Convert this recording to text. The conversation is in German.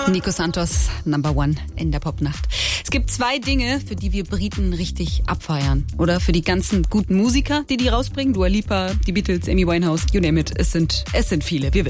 Nico Santos, Number One in der Popnacht. Es gibt 2 Dinge, für die wir Briten richtig abfeiern. Oder für die ganzen guten Musiker, die rausbringen. Dua Lipa, die Beatles, Amy Winehouse, you name it. Es sind viele, wir wissen.